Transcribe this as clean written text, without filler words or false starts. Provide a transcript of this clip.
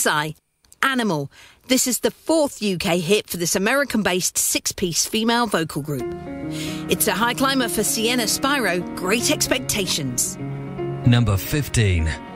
Psy, Animal. This is the fourth UK hit for this American-based six-piece female vocal group. It's a high climber for Sienna Spyro, Great Expectations. Number 15.